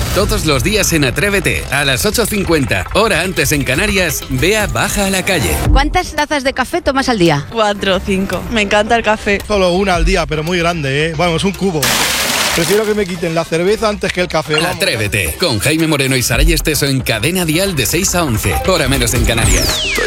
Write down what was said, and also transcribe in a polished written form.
Todos los días en Atrévete, a las 8:50, hora antes en Canarias, Bea baja a la calle. ¿Cuántas tazas de café tomas al día? 4 o 5. Me encanta el café. Solo una al día, pero muy grande, ¿eh? Vamos, un cubo. Prefiero que me quiten la cerveza antes que el café. Vamos. Atrévete, con Jaime Moreno y Saray Esteso en Cadena Dial de 6 a 11, hora menos en Canarias.